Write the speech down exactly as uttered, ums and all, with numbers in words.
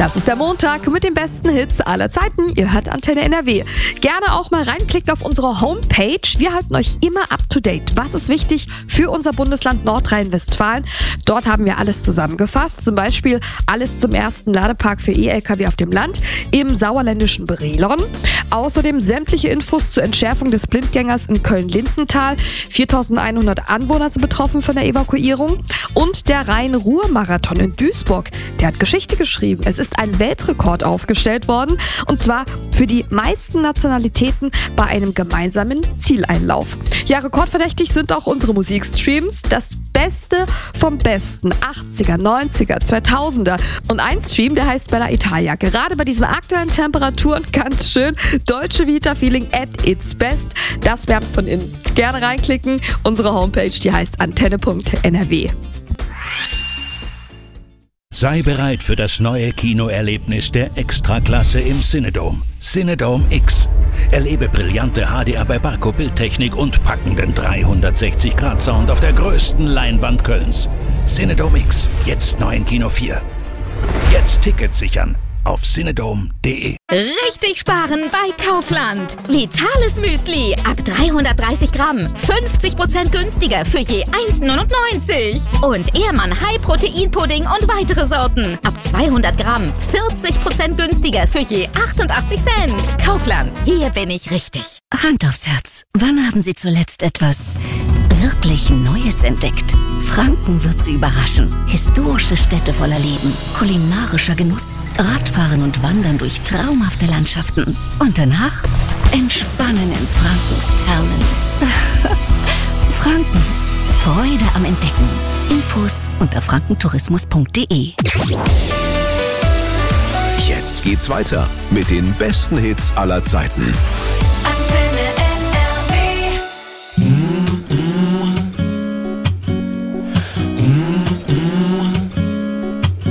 Das ist der Montag mit den besten Hits aller Zeiten. Ihr hört Antenne N R W. Gerne auch mal reinklicken auf unsere Homepage. Wir halten euch immer up to date. Was ist wichtig für unser Bundesland Nordrhein-Westfalen? Dort haben wir alles zusammengefasst. Zum Beispiel alles zum ersten Ladepark für E L K W auf dem Land im sauerländischen Brilon. Außerdem sämtliche Infos zur Entschärfung des Blindgängers in Köln-Lindenthal. viertausendeinhundert Anwohner sind betroffen von der Evakuierung. Und der Rhein-Ruhr-Marathon in Duisburg. Der hat Geschichte geschrieben. Es ist ein Weltrekord aufgestellt worden. Und zwar für die meisten Nationalitäten bei einem gemeinsamen Zieleinlauf. Ja, rekordverdächtig sind auch unsere Musikstreams. Das Beste vom Besten. achtziger, neunziger, zweitausender. Und ein Stream, der heißt Bella Italia. Gerade bei diesen aktuellen Temperaturen ganz schön. Deutsche Vita Feeling at its best. Das wärmt von innen. Gerne reinklicken. Unsere Homepage, die heißt antenne punkt n r w. Sei bereit für das neue Kinoerlebnis der Extraklasse im Cinedom. Cinedom X. Erlebe brillante H D R bei Barco Bildtechnik und packenden dreihundertsechzig Grad Sound auf der größten Leinwand Kölns. Cinedom X, jetzt neu in Kino vier. Jetzt Tickets sichern auf cinedom punkt de. Richtig sparen bei Kaufland. Vitales Müsli ab dreihundertdreißig Gramm. fünfzig Prozent günstiger für je eins neunundneunzig. Und Ehrmann High Protein Pudding und weitere Sorten. Ab zweihundert Gramm. vierzig Prozent günstiger für je achtundachtzig Cent. Kaufland. Hier bin ich richtig. Hand aufs Herz. Wann haben Sie zuletzt etwas wirklich Neues entdeckt? Franken wird Sie überraschen. Historische Städte voller Leben, kulinarischer Genuss, Radfahren und Wandern durch traumhafte Landschaften. Und danach entspannen in Frankens Thermen. Franken. Freude am Entdecken. Infos unter frankentourismus punkt de. Jetzt geht's weiter mit den besten Hits aller Zeiten. Antenne